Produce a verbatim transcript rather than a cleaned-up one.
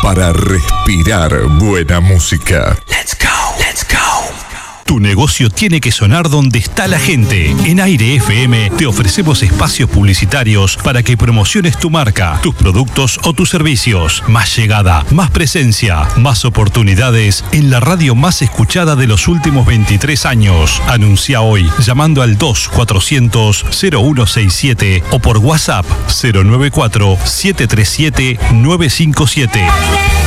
para respirar buena música. Let's go, let's go. Tu negocio tiene que sonar donde está la gente. En Aire F M te ofrecemos espacios publicitarios para que promociones tu marca, tus productos o tus servicios. Más llegada, más presencia, más oportunidades en la radio más escuchada de los últimos veintitrés años. Anuncia hoy llamando al dos cuatrocientos cero uno sesenta y siete o por WhatsApp cero nueve cuatro siete tres siete nueve cinco siete.